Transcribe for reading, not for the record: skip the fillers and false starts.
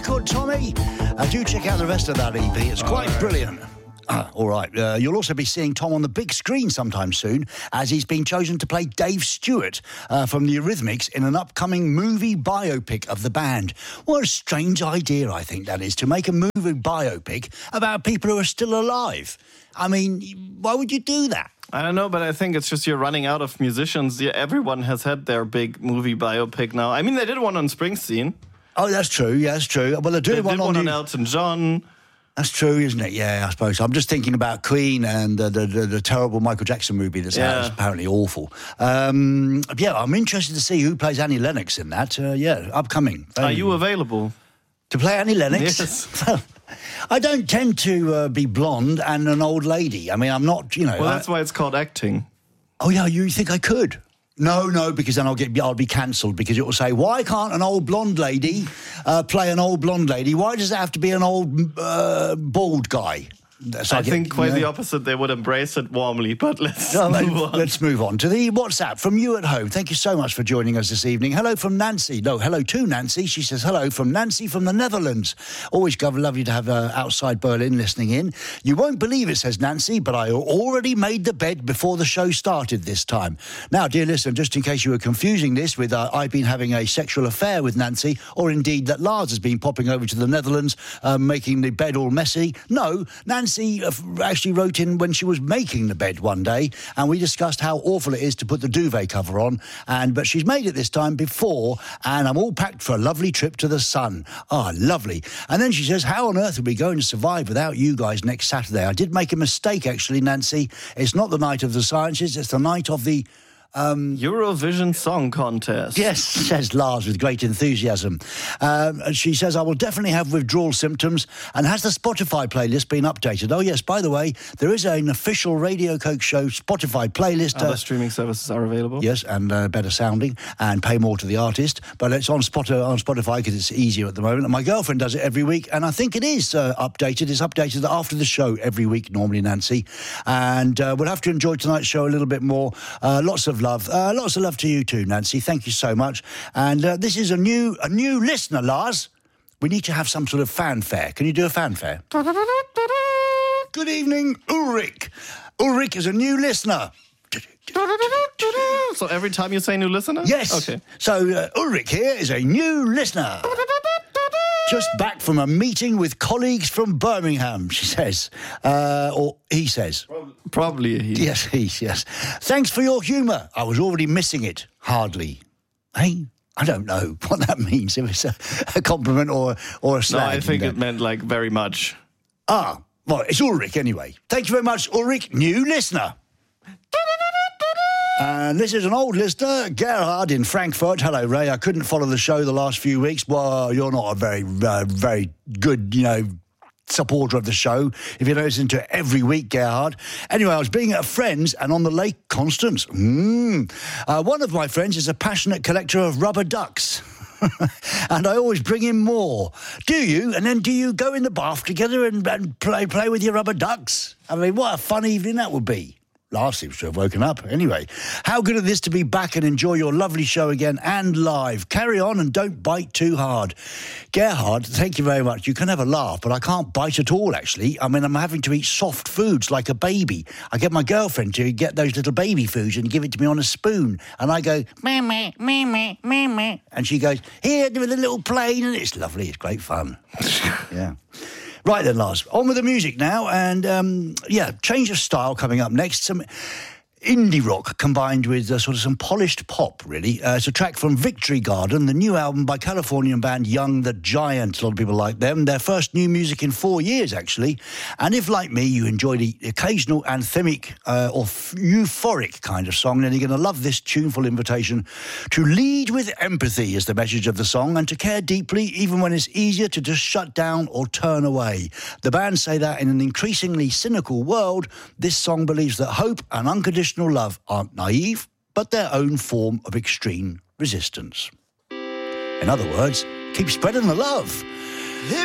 Called Tommy. Do check out the rest of that EP. It's quite brilliant. All right. You'll also be seeing Tom on the big screen sometime soon, as he's been chosen to play Dave Stewart from the Eurythmics in an upcoming movie biopic of the band. What a strange idea, I think, that is, to make a movie biopic about people who are still alive. I mean, why would you do that? I don't know, but I think it's just you're running out of musicians. Yeah, everyone has had their big movie biopic now. I mean, they did one on Springsteen. Oh, that's true. Yeah, that's true. Well, they're doing one on Elton John. That's true, isn't it? Yeah, I suppose. I'm just thinking about Queen and the terrible Michael Jackson movie that's out. It's apparently awful. I'm interested to see who plays Annie Lennox in that. Upcoming. Are you available? To play Annie Lennox? Yes. I don't tend to be blonde and an old lady. I mean, I'm not, Well, that's why it's called acting. Oh, yeah, you think I could? No, because then I'll be cancelled, because it will say, why can't an old blonde lady play an old blonde lady? Why does it have to be an old bald guy? So I think quite the opposite. They would embrace it warmly, but let's move on. Let's move on to the WhatsApp from you at home. Thank you so much for joining us this evening. Hello from Nancy. No, hello to Nancy. She says, hello from Nancy from the Netherlands. Always lovely to have outside Berlin listening in. You won't believe it, says Nancy, but I already made the bed before the show started this time. Now, dear listener, just in case you were confusing this with I've been having a sexual affair with Nancy, or indeed that Lars has been popping over to the Netherlands, making the bed all messy. No, Nancy actually wrote in when she was making the bed one day, and we discussed how awful it is to put the duvet cover on, but she's made it this time before, and I'm all packed for a lovely trip to the sun. Lovely. And then she says, how on earth are we going to survive without you guys next Saturday? I did make a mistake, actually, Nancy. It's not the night of the sciences, it's the night of the Eurovision Song Contest. Yes, says Lars with great enthusiasm. She says, I will definitely have withdrawal symptoms. And has the Spotify playlist been updated? Oh, yes, by the way, there is an official Radio Coke Show Spotify playlist. Other streaming services are available. Yes, and better sounding and pay more to the artist. But it's on Spotify because it's easier at the moment. And my girlfriend does it every week, and I think it is updated. It's updated after the show every week, normally, Nancy. And we'll have to enjoy tonight's show a little bit more. Lots of love. Lots of love to you too, Nancy. Thank you so much. And this is a new listener, Lars. We need to have some sort of fanfare. Can you do a fanfare? Good evening, Ulrich. Ulrich is a new listener. So every time you say new listener? Yes. Okay. So Ulrich here is a new listener. Just back from a meeting with colleagues from Birmingham, she says. Or he says. Probably a he. Yes, yes. Thanks for your humour. I was already missing it. Hardly. Hey? I don't know what that means. If it's a compliment or a slag. No, I think it meant, like, very much. Well, it's Ulrich anyway. Thank you very much, Ulrich. New listener. And this is an old listener, Gerhard in Frankfurt. Hello, Ray. I couldn't follow the show the last few weeks. Well, you're not a very, very good, supporter of the show if you don't listen to it every week, Gerhard. Anyway, I was being at a friend's and on the Lake Constance. One of my friends is a passionate collector of rubber ducks. And I always bring him more. Do you? And then do you go in the bath together and play with your rubber ducks? I mean, what a fun evening that would be. Lars seems to have woken up. Anyway, how good it is to be back and enjoy your lovely show again and live. Carry on and don't bite too hard. Gerhard, thank you very much. You can have a laugh, but I can't bite at all, actually. I mean, I'm having to eat soft foods like a baby. I get my girlfriend to get those little baby foods and give it to me on a spoon. And I go, meh, meh, meh, meh, meh, meh. And she goes, here, with a little plane. And it's lovely. It's great fun. Yeah. Right then, Lars, on with the music now, and change of style coming up next. Some indie rock combined with sort of some polished pop, really. It's a track from Victory Garden, the new album by Californian band Young the Giant. A lot of people like them. Their first new music in 4 years, actually. And if, like me, you enjoy the occasional anthemic or euphoric kind of song, then you're going to love this tuneful invitation to lead with empathy is the message of the song, and to care deeply even when it's easier to just shut down or turn away. The band say that in an increasingly cynical world, this song believes that hope and unconditional love aren't naive, but their own form of extreme resistance. In other words, keep spreading the love.